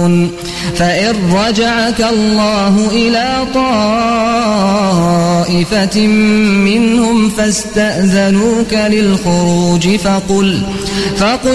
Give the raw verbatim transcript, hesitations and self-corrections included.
يعلمون فإن رجعك الله إلى طائفة منهم فاستأذنوك للخروج فقل, فقل